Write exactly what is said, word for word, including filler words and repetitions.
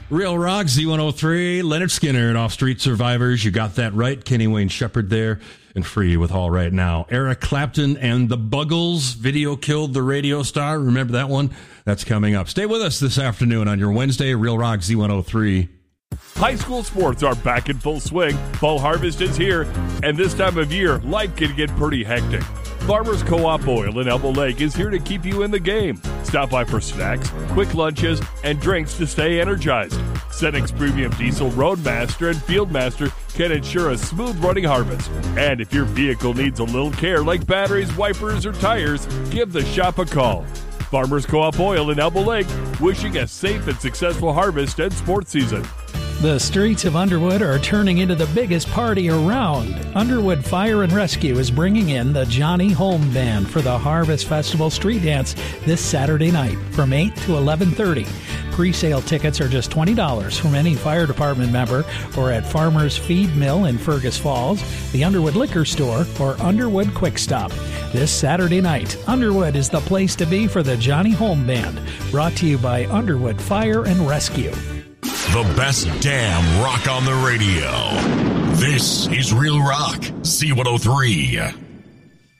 Real Rock, Z one oh three, Leonard Skinner and Off Street Survivors. You got that right. Kenny Wayne Shepherd there and Free with All Right Now. Eric Clapton and the Buggles, Video Killed the Radio Star. Remember that one? That's coming up. Stay with us this afternoon on your Wednesday, Real Rock, Z one oh three. High school sports are back in full swing. Fall harvest is here, and this time of year, life can get pretty hectic. Farmers Co-op Oil in Elbow Lake is here to keep you in the game. Stop by for snacks, quick lunches, and drinks to stay energized. Senex Premium Diesel Roadmaster and Fieldmaster can ensure a smooth running harvest. And if your vehicle needs a little care like batteries, wipers, or tires, give the shop a call. Farmers Co-op Oil in Elbow Lake, wishing a safe and successful harvest and sports season. The streets of Underwood are turning into the biggest party around. Underwood Fire and Rescue is bringing in the Johnny Holm Band for the Harvest Festival Street Dance this Saturday night from eight to eleven thirty. Pre-sale tickets are just twenty dollars from any fire department member or at Farmer's Feed Mill in Fergus Falls, the Underwood Liquor Store, or Underwood Quick Stop. This Saturday night, Underwood is the place to be for the Johnny Holm Band, brought to you by Underwood Fire and Rescue. The best damn rock on the radio. This is Real Rock, Z one oh three.